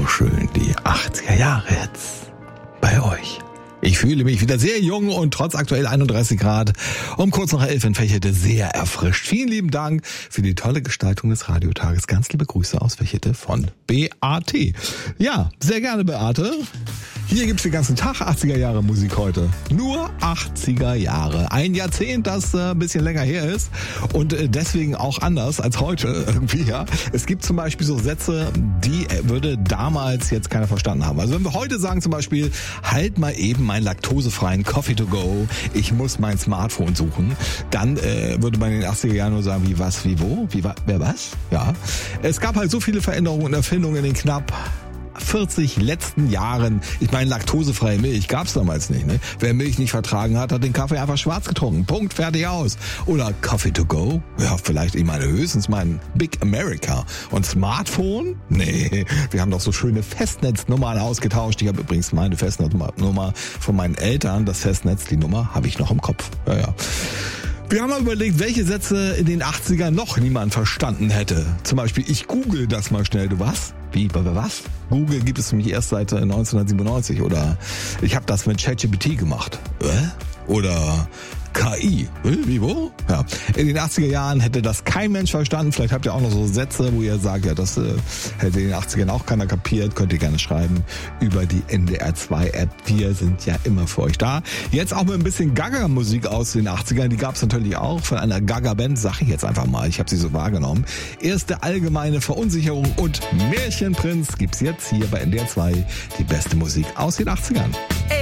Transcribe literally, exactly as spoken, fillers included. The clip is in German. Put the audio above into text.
so schön, die achtziger Jahre jetzt bei euch. Ich fühle mich wieder sehr jung und trotz aktuell einunddreißig Grad um kurz nach elf entfächerte sehr erfrischt. Vielen lieben Dank für die tolle Gestaltung des Radiotages. Ganz liebe Grüße aus Verchette von Beate. Ja, sehr gerne Beate. Hier gibt's den ganzen Tag achtziger Jahre Musik heute. Nur achtziger Jahre. Ein Jahrzehnt, das äh, ein bisschen länger her ist und äh, deswegen auch anders als heute irgendwie, ja. Es gibt zum Beispiel so Sätze, die äh, würde damals jetzt keiner verstanden haben. Also wenn wir heute sagen zum Beispiel, halt mal eben meinen laktosefreien Coffee to go, ich muss mein Smartphone suchen, dann äh, würde man in den achtziger Jahren nur sagen, wie was, wie wo, wie wa, wer was? Ja. Es gab halt so viele Veränderungen und Erfindungen in den knapp vierzig letzten Jahren. Ich meine, laktosefreie Milch gab's damals nicht. Ne? Wer Milch nicht vertragen hat, hat den Kaffee einfach schwarz getrunken. Punkt, fertig, aus. Oder Coffee to go? Ja, vielleicht, ich meine, höchstens mein Big America. Und Smartphone? Nee, wir haben doch so schöne Festnetznummern ausgetauscht. Ich habe übrigens meine Festnetznummer von meinen Eltern. Das Festnetz, die Nummer, habe ich noch im Kopf. Ja, ja. Wir haben mal überlegt, welche Sätze in den achtzigern noch niemand verstanden hätte. Zum Beispiel, ich google das mal schnell. Du was? Wie, was? Google gibt es nämlich erst seit neunzehnhundertsiebenundneunzig. Oder ich habe das mit ChatGPT gemacht. Äh? Oder K I. Wie, wo? Ja. In den achtziger Jahren hätte das kein Mensch verstanden. Vielleicht habt ihr auch noch so Sätze, wo ihr sagt, ja, das äh, hätte in den achtzigern auch keiner kapiert. Könnt ihr gerne schreiben über die N D R zwei App. Wir sind ja immer für euch da. Jetzt auch mit ein bisschen Gaga-Musik aus den achtzigern. Die gab es natürlich auch von einer Gaga-Band. Sag ich jetzt einfach mal. Ich habe sie so wahrgenommen. Erste allgemeine Verunsicherung und Märchenprinz gibt's jetzt hier bei N D R zwei. Die beste Musik aus den achtzigern.